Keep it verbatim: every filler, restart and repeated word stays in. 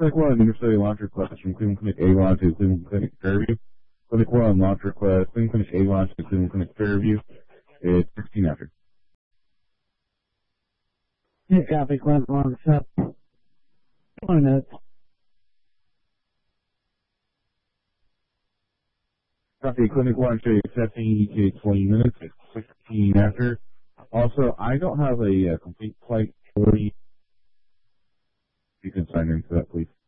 Clinic one, Interstudy launch request from Cleveland Clinic Avon to Cleveland Clinic Fairview. Clinic one, launch request, Cleveland Clinic Avon to Cleveland Clinic Fairview. It's sixteen after. Yeah, copy, Clinic one, set. twenty minutes. Copy, Clinic one, show you accepting E T A twenty minutes. It's sixteen after. Also, I don't have a uh, complete flight for you. You can sign into that, please.